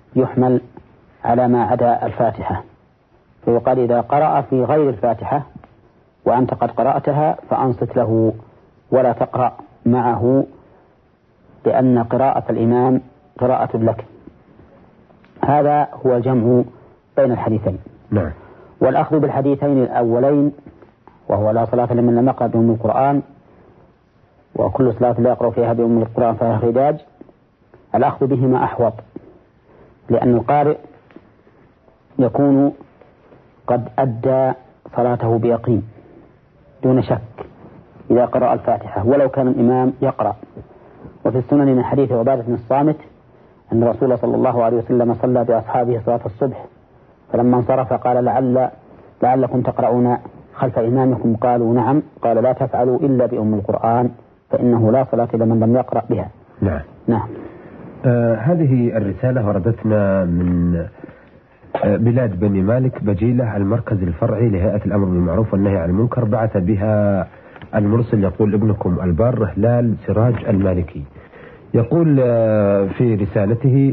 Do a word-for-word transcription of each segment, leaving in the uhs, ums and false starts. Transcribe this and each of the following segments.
يحمل على ما عدا الفاتحة، فيقال إذا قرأ في غير الفاتحة وأنت قد قرأتها فأنصت له ولا تقرأ معه، لأن قراءة الإمام قراءة لك. هذا هو الجمع بين الحديثين. نعم. والأخذ بالحديثين الأولين وهو لا صلاة لمن لم يقرأ بأم القرآن وكل صلاة لا يقرأ فيها بأم القرآن فيها خداج، الأخذ بهما أحوط، لأن القارئ يكون قد أدى صلاته بيقين دون شك إذا قرأ الفاتحة ولو كان الإمام يقرأ. وفي السنن من حديث عبادة بن الصامت أن الرسول صلى الله عليه وسلم صلى بأصحابه صلاة الصبح، فلما انصرف قال لعل لعلكم تقرؤون خلف إمامكم، قالوا نعم، قال لا تفعلوا إلا بأم القرآن فإنه لا صلاة لمن لم يقرأ بها. نعم. نعم. آه هذه الرسالة وردتنا من آه بلاد بني مالك بجيلة، المركز الفرعي لهيئة الأمر بالمعروف والنهي عن المنكر. بعث بها المرسل يقول ابنكم البار هلال سراج المالكي، يقول آه في رسالته: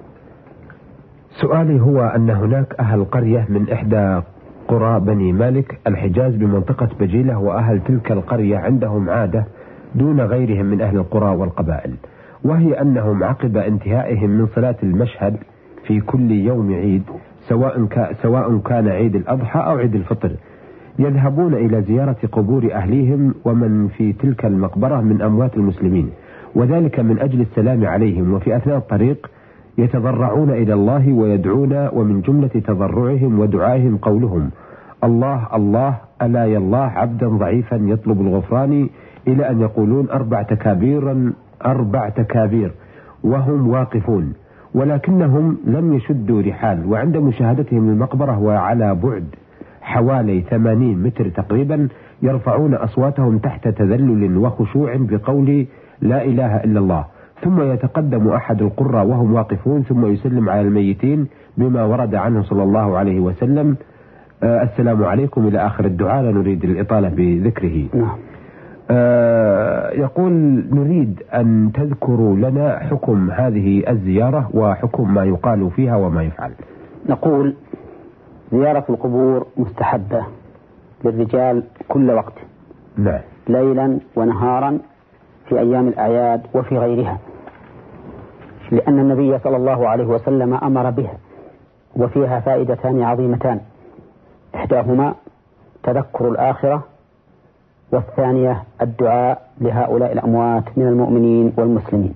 سؤالي هو أن هناك أهل قرية من إحدى قرى بني مالك الحجاز بمنطقة بجيلة، وأهل تلك القرية عندهم عادة دون غيرهم من أهل القرى والقبائل، وهي أنهم عقب انتهائهم من صلاة المشهد في كل يوم عيد سواء سواء كان عيد الأضحى أو عيد الفطر يذهبون إلى زيارة قبور أهليهم ومن في تلك المقبرة من أموات المسلمين، وذلك من أجل السلام عليهم، وفي أثناء الطريق يتضرعون إلى الله ويدعون، ومن جملة تضرعهم ودعائهم قولهم: الله الله ألا يالله عبدا ضعيفا يطلب الغفران، إلى أن يقولون أربع تكابير أربع تكابير وهم واقفون، ولكنهم لم يشدوا رحال. وعند مشاهدتهم المقبرة وعلى بعد حوالي ثمانين متر تقريبا يرفعون أصواتهم تحت تذلل وخشوع بقول لا إله إلا الله، ثم يتقدم أحد القرى وهم واقفون ثم يسلم على الميتين بما ورد عنه صلى الله عليه وسلم: آه السلام عليكم إلى آخر الدعاء، لا نريد الإطالة بذكره. نعم. آه يقول: نريد أن تذكروا لنا حكم هذه الزيارة وحكم ما يقال فيها وما يفعل. نقول: زيارة القبور مستحبة للرجال كل وقت. نعم. ليلا ونهارا في أيام الأعياد وفي غيرها، لأن النبي صلى الله عليه وسلم أمر بها، وفيها فائدتان عظيمتان: إحداهما تذكر الآخرة، والثانية الدعاء لهؤلاء الأموات من المؤمنين والمسلمين.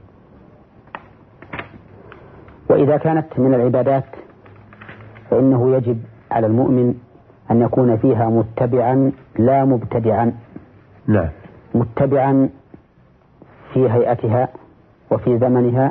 وإذا كانت من العبادات فإنه يجب على المؤمن أن يكون فيها متبعا لا مبتدعا. نعم. متبعا في هيئتها وفي زمنها،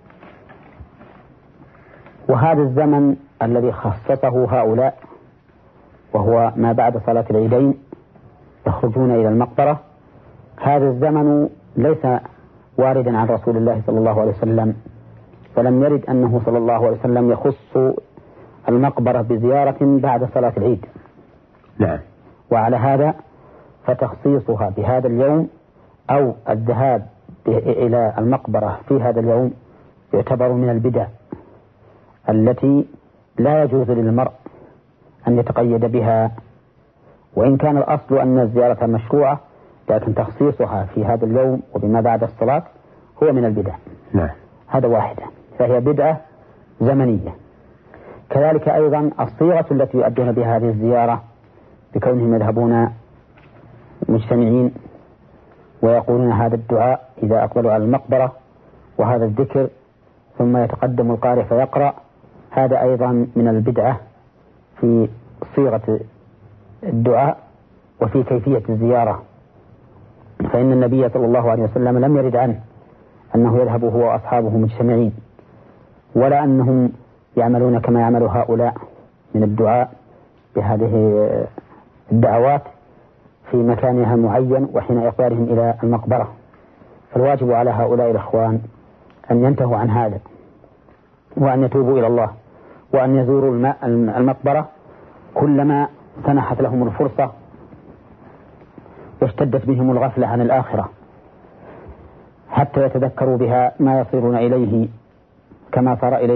وهذا الزمن الذي خصصه هؤلاء وهو ما بعد صلاة العيدين يخرجون إلى المقبرة، هذا الزمن ليس واردا عن رسول الله صلى الله عليه وسلم، ولم يرد أنه صلى الله عليه وسلم يخص المقبرة بزيارة بعد صلاة العيد. نعم. وعلى هذا فتخصيصها بهذا اليوم أو الذهاب إلى المقبرة في هذا اليوم يعتبر من البدع التي لا يجوز للمرء أن يتقيد بها، وإن كان الأصل أن الزيارة مشروعة، لكن تخصيصها في هذا اليوم وبما بعد الصلاة هو من البدع. نعم. هذا واحدة، فهي بدعة زمنية. كذلك أيضا الصيغة التي يؤدون بها هذه الزيارة بكونهم يذهبون مجتمعين ويقولون هذا الدعاء إذا أقبلوا على المقبرة وهذا الذكر ثم يتقدم القارئ فيقرأ، هذا أيضا من البدعة في صيغة الدعاء وفي كيفية الزيارة، فإن النبي صلى الله عليه وسلم لم يرد عنه أنه يذهب هو وأصحابه مجتمعين، ولا أنهم يعملون كما يعمل هؤلاء من الدعاء بهذه الدعوات في مكانها معين وحين إقبالهم إلى المقبرة. فالواجب على هؤلاء الأخوان أن ينتهوا عن هذا، وأن يتوبوا إلى الله، وأن يزوروا المقبرة كلما سنحت لهم الفرصة واشتدت بهم الغفلة عن الآخرة، حتى يتذكروا بها ما يصيرون إليه كما صار إليه